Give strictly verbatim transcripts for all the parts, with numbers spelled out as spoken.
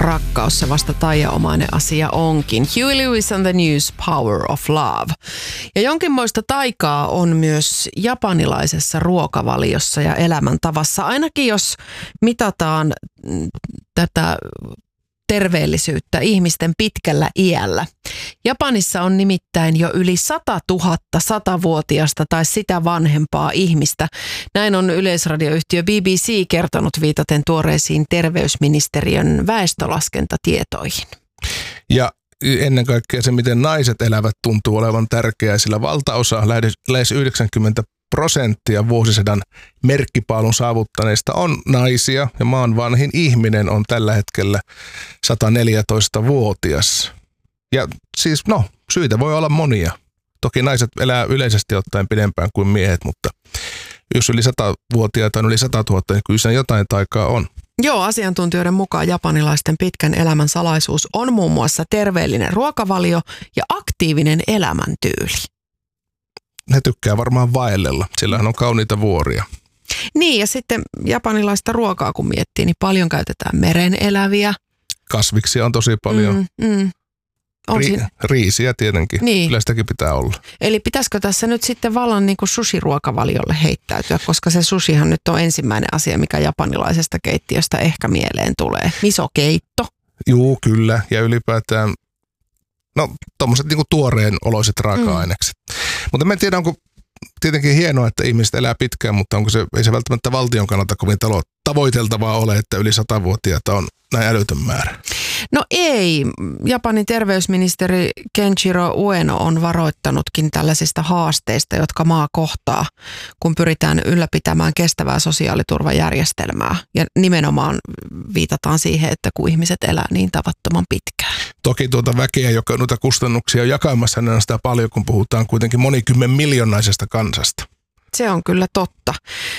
rakkaus se vasta taianomainen asia onkin. Huey Lewis on the News, Power of Love. Ja jonkinmoista taikaa on myös japanilaisessa ruokavaliossa ja elämäntavassa, ainakin jos mitataan tätä terveellisyyttä ihmisten pitkällä iällä. Japanissa on nimittäin jo yli sata tuhatta satavuotiasta tai sitä vanhempaa ihmistä. Näin on yleisradioyhtiö B B C kertonut viitaten tuoreisiin terveysministeriön väestölaskentatietoihin. Ja ennen kaikkea se, miten naiset elävät, tuntuu olevan tärkeää, sillä valtaosa, lähes yhdeksänkymmentä prosenttia vuosisadan merkkipaalun saavuttaneista on naisia ja maan vanhin ihminen on tällä hetkellä sata neljätoistavuotias. Ja siis no, syitä voi olla monia. Toki naiset elää yleisesti ottaen pidempään kuin miehet, mutta jos yli satavuotiaita on yli satatuhatta, niin kyllä siinä jotain taikaa on. Joo, asiantuntijoiden mukaan japanilaisten pitkän elämän salaisuus on muun muassa terveellinen ruokavalio ja aktiivinen elämäntyyli. Ne tykkää varmaan vaellella, sillähän on kauniita vuoria. Niin, ja sitten japanilaista ruokaa kun miettii, niin paljon käytetään meren eläviä. Kasviksia on tosi paljon. Mm, mm. On Ri- siinä... Riisiä tietenkin, niin. Kyllä sitäkin pitää olla. Eli pitäisikö tässä nyt sitten vallan niin kuin sushi-ruokavaliolle heittäytyä, koska se sushihan nyt on ensimmäinen asia, mikä japanilaisesta keittiöstä ehkä mieleen tulee. Miso-keitto. Juu, kyllä, ja ylipäätään no tommoset niinku tuoreen oloiset raaka-ainekset. Mm. Mutta mä en tiedä, onko tietenkin hienoa, että ihmiset elää pitkään, mutta onko se, ei se välttämättä valtion kannalta kovin talo, tavoiteltavaa ole, että yli satavuotiaita on näin älytön määrä. No ei. Japanin terveysministeri Kenshiro Ueno on varoittanutkin tällaisista haasteista, jotka maa kohtaa, kun pyritään ylläpitämään kestävää sosiaaliturvajärjestelmää. Ja nimenomaan viitataan siihen, että kun ihmiset elää niin tavattoman pitkään. Toki tuota väkeä, joka noita kustannuksia on jakamassa, niin on sitä paljon, kun puhutaan kuitenkin monikymmen miljoonaisesta kansasta. Se on kyllä totta.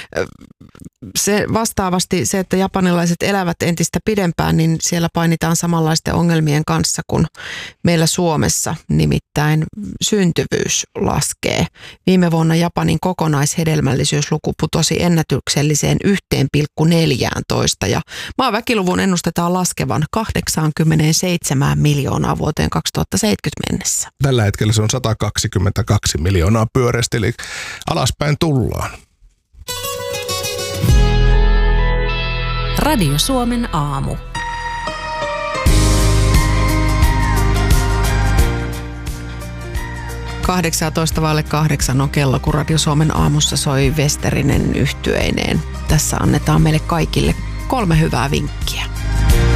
Se vastaavasti se, että japanilaiset elävät entistä pidempään, niin siellä painitaan samanlaisten ongelmien kanssa kuin meillä Suomessa. Nimittäin syntyvyys laskee. Viime vuonna Japanin kokonaishedelmällisyysluku putosi ennätykselliseen yksi pilkku neljätoista ja maan väkiluvun ennustetaan laskevan kahdeksankymmentäseitsemän miljoonaa vuoteen kaksituhattaseitsemänkymmentä mennessä. Tällä hetkellä se on sata kaksikymmentäkaksi miljoonaa pyöreästi, eli alaspäin tullaan. Radio Suomen aamu. kahdeksantoista vaille kahdeksan on kello, kun Radio Suomen aamussa soi Westerinen yhtyeineen. Tässä annetaan meille kaikille kolme hyvää vinkkiä.